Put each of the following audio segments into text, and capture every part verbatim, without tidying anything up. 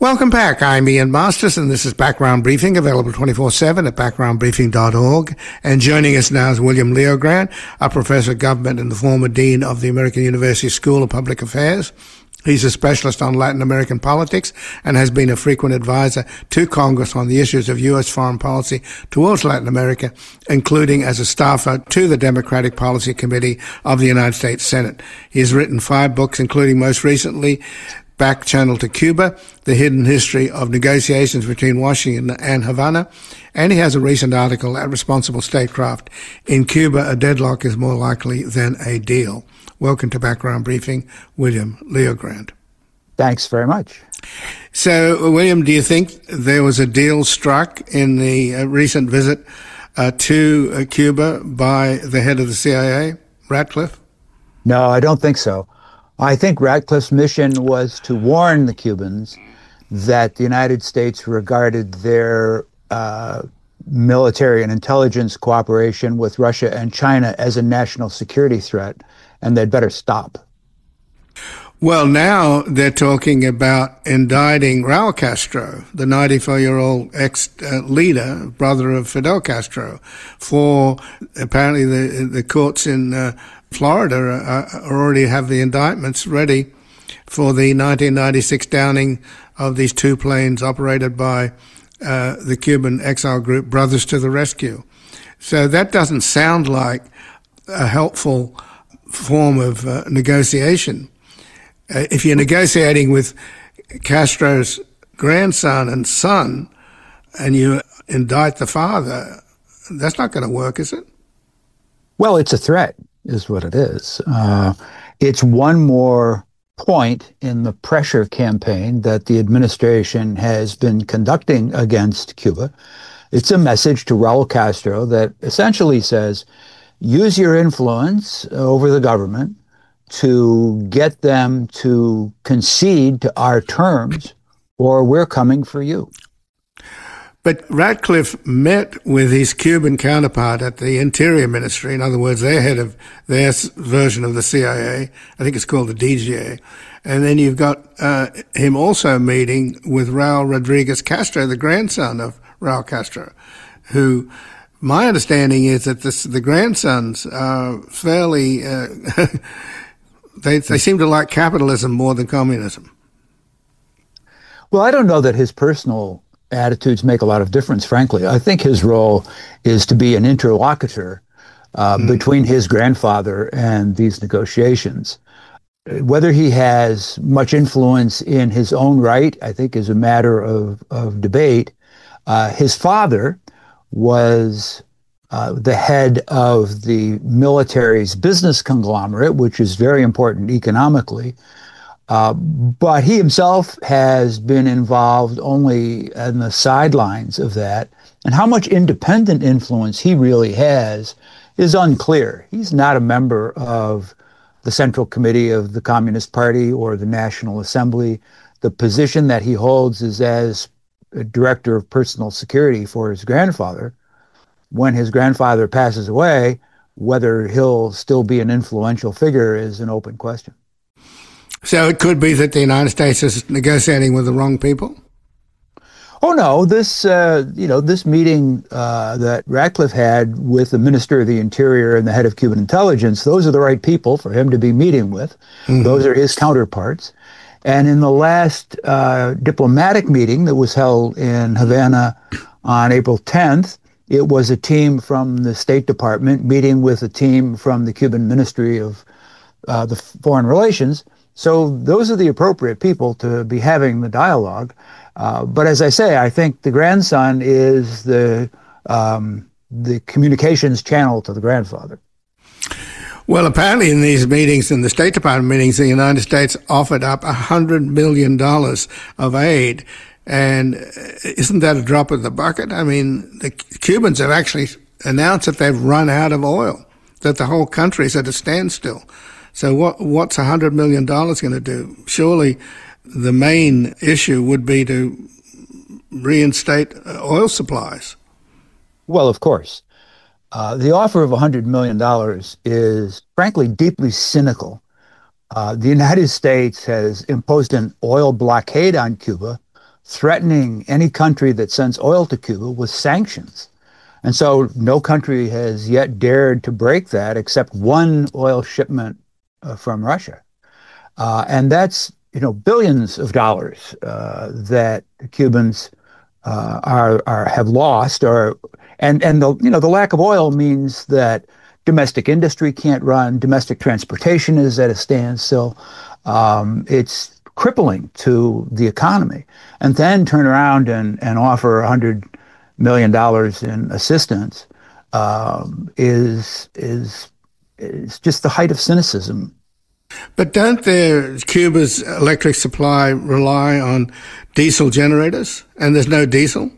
Welcome back. I'm Ian Masters, and this is Background Briefing, available twenty-four seven at background briefing dot org. And joining us now is William Leogrand, a professor of government and the former dean of the American University School of Public Affairs. He's a specialist on Latin American politics and has been a frequent advisor to Congress on the issues of U S foreign policy towards Latin America, including as a staffer to the Democratic Policy Committee of the United States Senate. He has written five books, including most recently Back Channel to Cuba, The Hidden History of Negotiations Between Washington and Havana, and he has a recent article at Responsible Statecraft, In Cuba, a Deadlock is More Likely Than a Deal. Welcome to Background Briefing, William Leogrand. Thanks very much. So, William, do you think there was a deal struck in the uh, recent visit uh, to uh, Cuba by the head of the C I A, Ratcliffe? No, I don't think so. I think Ratcliffe's mission was to warn the Cubans that the United States regarded their uh, military and intelligence cooperation with Russia and China as a national security threat, and they'd better stop. Well, now they're talking about indicting Raul Castro, the ninety-four-year-old ex-leader, brother of Fidel Castro, for apparently the the courts in uh, Florida uh, already have the indictments ready for the nineteen ninety-six downing of these two planes operated by uh, the Cuban exile group Brothers to the Rescue. So that doesn't sound like a helpful form of uh, negotiation. Uh, if you're negotiating with Castro's grandson and son and you indict the father, that's not going to work, is it? Well, it's a threat, is what it is. Uh, it's one more point in the pressure campaign that the administration has been conducting against Cuba. It's a message to Raul Castro that essentially says, use your influence over the government to get them to concede to our terms, or we're coming for you. But Ratcliffe met with his Cuban counterpart at the Interior Ministry, in other words, their head of their version of the C I A. I think it's called the D G A. And then you've got uh, him also meeting with Raul Rodriguez Castro, the grandson of Raul Castro, who my understanding is that this, the grandsons are fairly, uh, they, they seem to like capitalism more than communism. Well, I don't know that his personal attitudes make a lot of difference, frankly. I think his role is to be an interlocutor uh, mm. between his grandfather and these negotiations. Whether he has much influence in his own right, I think, is a matter of, of debate. Uh, his father was uh, the head of the military's business conglomerate, which is very important economically. Uh, but he himself has been involved only on the sidelines of that. And how much independent influence he really has is unclear. He's not a member of the Central Committee of the Communist Party or the National Assembly. The position that he holds is as a director of personal security for his grandfather. When his grandfather passes away, whether he'll still be an influential figure is an open question. So it could be that the United States is negotiating with the wrong people? Oh, no. This, uh, you know, this meeting uh, that Ratcliffe had with the Minister of the Interior and the head of Cuban intelligence, those are the right people for him to be meeting with. Mm-hmm. Those are his counterparts. And in the last uh, diplomatic meeting that was held in Havana on April tenth, it was a team from the State Department meeting with a team from the Cuban Ministry of uh, the Foreign Relations. So those are the appropriate people to be having the dialogue. Uh, but as I say, I think the grandson is the um, the communications channel to the grandfather. Well, apparently in these meetings, in the State Department meetings, the United States offered up one hundred million dollars of aid. And isn't that a drop in the bucket? I mean, the Cubans have actually announced that they've run out of oil, that the whole country is at a standstill. So what what's one hundred million dollars going to do? Surely the main issue would be to reinstate oil supplies. Well, of course. Uh, the offer of one hundred million dollars is, frankly, deeply cynical. Uh, the United States has imposed an oil blockade on Cuba threatening any country that sends oil to Cuba with sanctions. And so no country has yet dared to break that except one oil shipment uh, from Russia. Uh, and that's, you know, billions of dollars uh, that the Cubans uh, are, are have lost. Or and and the you know the lack of oil means that domestic industry can't run, domestic transportation is at a standstill. Um, it's crippling to the economy. And then turn around and, and offer one hundred million dollars in assistance um, is is is just the height of cynicism. But don't their Cuba's electric supply rely on diesel generators, and there's no diesel?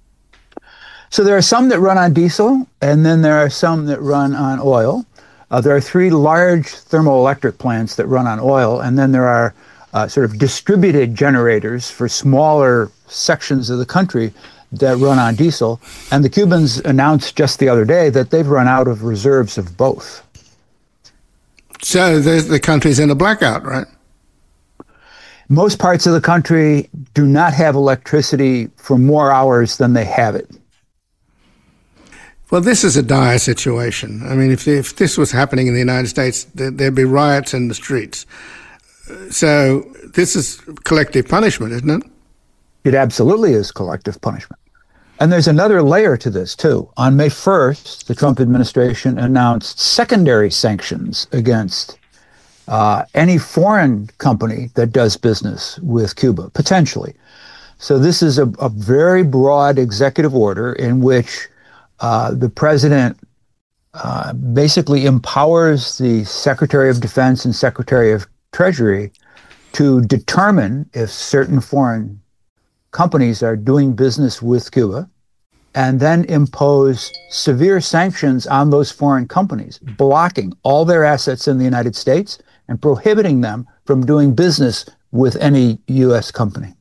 So there are some that run on diesel, and then there are some that run on oil. Uh, there are three large thermoelectric plants that run on oil, and then there are uh, sort of distributed generators for smaller sections of the country that run on diesel. And the Cubans announced just the other day that they've run out of reserves of both. So the country's in a blackout, right? Most parts of the country do not have electricity for more hours than they have it. Well, this is a dire situation. I mean, if if this was happening in the United States, there'd be riots in the streets. So this is collective punishment, isn't it? It absolutely is collective punishment. And there's another layer to this, too. On May first, the Trump administration announced secondary sanctions against uh, any foreign company that does business with Cuba, potentially. So this is a, a very broad executive order in which uh, the president uh, basically empowers the Secretary of Defense and Secretary of Treasury to determine if certain foreign companies are doing business with Cuba, and then impose severe sanctions on those foreign companies, blocking all their assets in the United States and prohibiting them from doing business with any U S company.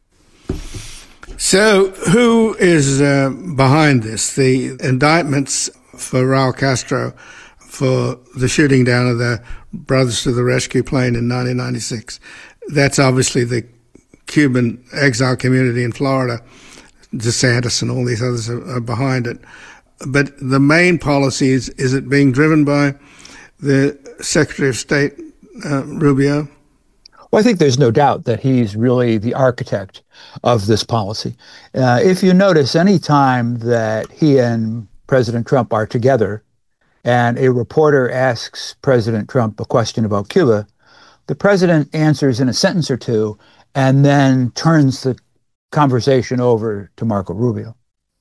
So who is uh, behind this? The indictments for Raul Castro for the shooting down of the Brothers to the Rescue plane in nineteen ninety-six. That's obviously the Cuban exile community in Florida. DeSantis and all these others are, are behind it. But the main policy is, is it being driven by the Secretary of State, uh, Rubio? Well, I think there's no doubt that he's really the architect of this policy. Uh, if you notice, any time that he and President Trump are together and a reporter asks President Trump a question about Cuba, the president answers in a sentence or two and then turns the conversation over to Marco Rubio,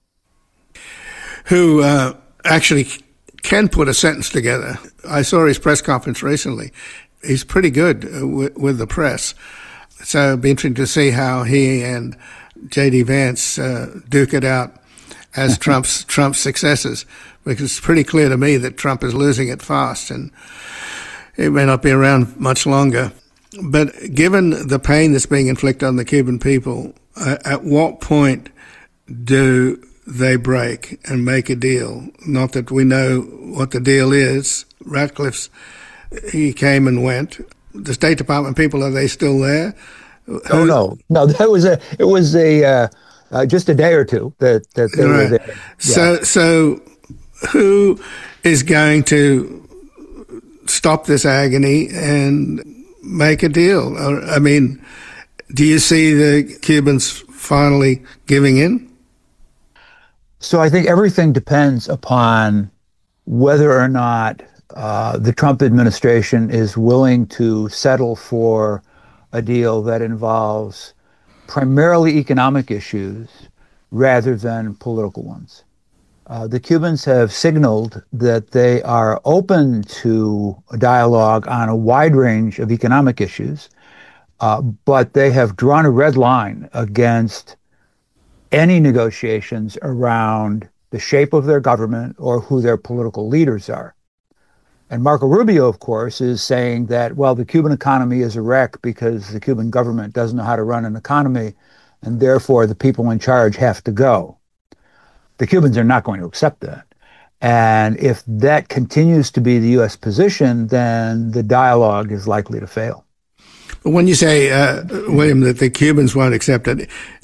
who uh, actually can put a sentence together. I saw his press conference recently. He's pretty good uh, w- with the press. So it'd be interesting to see how he and J D Vance uh, duke it out as Trump's Trump's successors, because it's pretty clear to me that Trump is losing it fast, and it may not be around much longer. But given the pain that's being inflicted on the Cuban people, uh, at what point do they break and make a deal? Not that we know what the deal is. Ratcliffe's, he came and went. The State Department people, are they still there? Oh, no. No, that was a, it was a, uh, uh, just a day or two that, that they right. were there. Yeah. So, so who is going to stop this agony and make a deal? I mean, do you see the Cubans finally giving in? So I think everything depends upon whether or not uh, the Trump administration is willing to settle for a deal that involves primarily economic issues rather than political ones. Uh, the Cubans have signaled that they are open to a dialogue on a wide range of economic issues, uh, but they have drawn a red line against any negotiations around the shape of their government or who their political leaders are. And Marco Rubio, of course, is saying that, well, the Cuban economy is a wreck because the Cuban government doesn't know how to run an economy, and therefore the people in charge have to go. The Cubans are not going to accept that. And if that continues to be the U S position, then the dialogue is likely to fail. When you say, uh, William, that the Cubans won't accept it,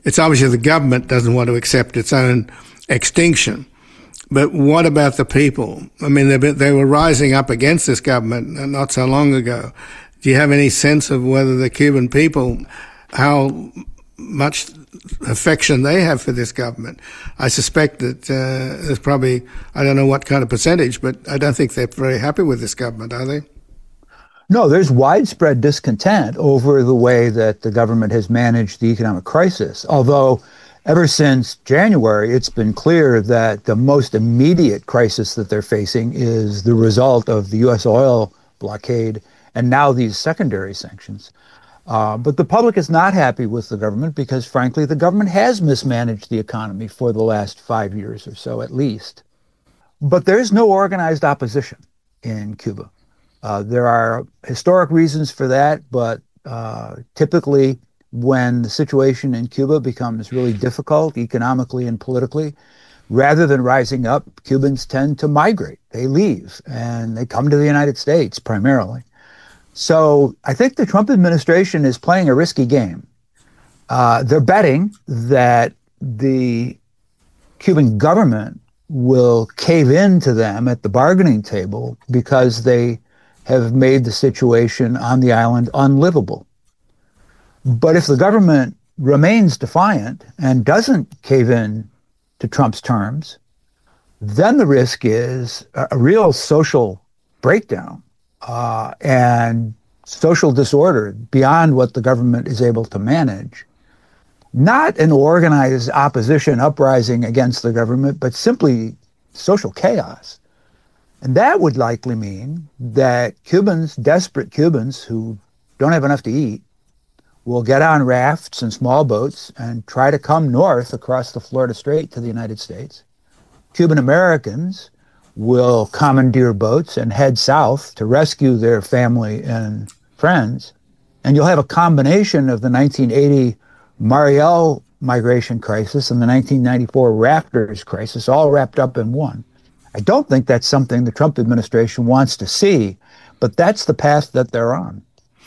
it's obviously the government doesn't want to accept its own extinction. But what about the people? I mean, they, they were rising up against this government not so long ago. Do you have any sense of whether the Cuban people, how much affection they have for this government? I suspect that uh, there's probably, I don't know what kind of percentage, but I don't think they're very happy with this government, are they? No, there's widespread discontent over the way that the government has managed the economic crisis. Although ever since January, it's been clear that the most immediate crisis that they're facing is the result of the U S oil blockade and now these secondary sanctions. Uh, but the public is not happy with the government because, frankly, the government has mismanaged the economy for the last five years or so, at least. But there's no organized opposition in Cuba. Uh, there are historic reasons for that, but uh, typically when the situation in Cuba becomes really difficult economically and politically, rather than rising up, Cubans tend to migrate. They leave and they come to the United States primarily. So I think the Trump administration is playing a risky game. Uh, they're betting that the Cuban government will cave in to them at the bargaining table because they have made the situation on the island unlivable. But if the government remains defiant and doesn't cave in to Trump's terms, then the risk is a, a real social breakdown uh, and social disorder beyond what the government is able to manage. Not an organized opposition uprising against the government, but simply social chaos. And that would likely mean that Cubans, desperate Cubans who don't have enough to eat, will get on rafts and small boats and try to come north across the Florida Strait to the United States. Cuban Americans will commandeer boats and head south to rescue their family and friends. And you'll have a combination of the nineteen eighty Mariel migration crisis and the nineteen ninety-four Raptors crisis all wrapped up in one. I don't think that's something the Trump administration wants to see, but that's the path that they're on.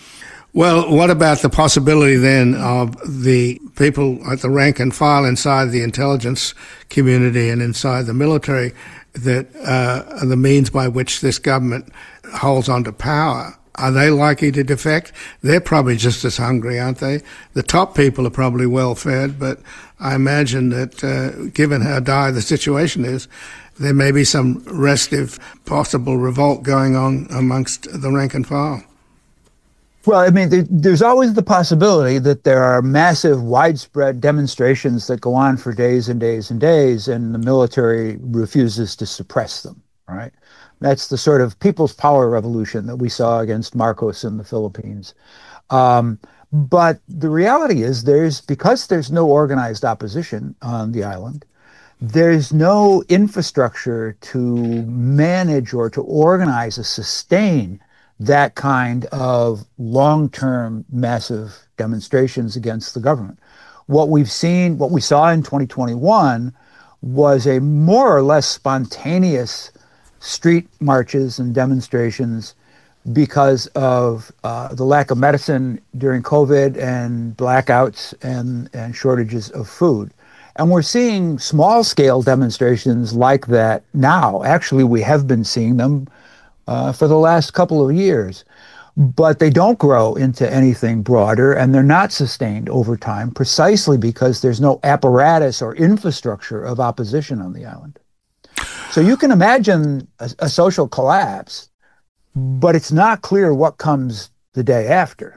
Well, what about the possibility then of the people at the rank and file inside the intelligence community and inside the military that uh, are the means by which this government holds on to power? Are they likely to defect? They're probably just as hungry, aren't they? The top people are probably well fed, but I imagine that uh, given how dire the situation is, there may be some restive possible revolt going on amongst the rank and file. Well, I mean, there, there's always the possibility that there are massive, widespread demonstrations that go on for days and days and days, and the military refuses to suppress them, right? That's the sort of people's power revolution that we saw against Marcos in the Philippines. Um, but the reality is there's, because there's no organized opposition on the island, there's no infrastructure to manage or to organize or sustain that kind of long-term massive demonstrations against the government. What we've seen, what we saw in twenty twenty-one was a more or less spontaneous street marches and demonstrations because of uh, the lack of medicine during COVID and blackouts and, and shortages of food. And we're seeing small-scale demonstrations like that now. Actually, we have been seeing them uh, for the last couple of years. But they don't grow into anything broader, and they're not sustained over time precisely because there's no apparatus or infrastructure of opposition on the island. So you can imagine a, a social collapse, but it's not clear what comes the day after.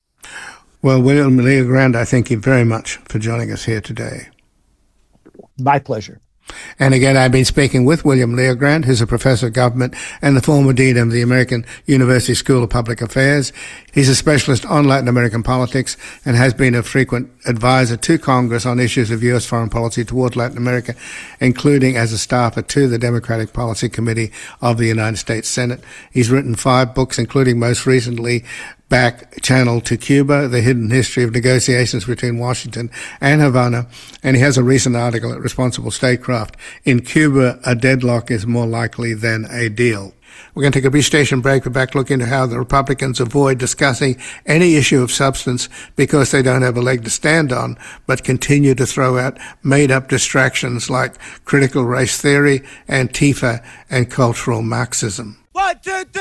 Well, William LeoGrande, I thank you very much for joining us here today. My pleasure. And again, I've been speaking with William LeoGrande, who's a professor of government and the former dean of the American University School of Public Affairs. He's a specialist on Latin American politics and has been a frequent advisor to Congress on issues of U S foreign policy toward Latin America, including as a staffer to the Democratic Policy Committee of the United States Senate. He's written five books, including most recently back channel to Cuba, the hidden history of negotiations between Washington and Havana. And he has a recent article at Responsible Statecraft. In Cuba, a deadlock is more likely than a deal. We're going to take a brief station break. We're back to look into how the Republicans avoid discussing any issue of substance because they don't have a leg to stand on, but continue to throw out made-up distractions like critical race theory, Antifa, and cultural Marxism. One, two, three.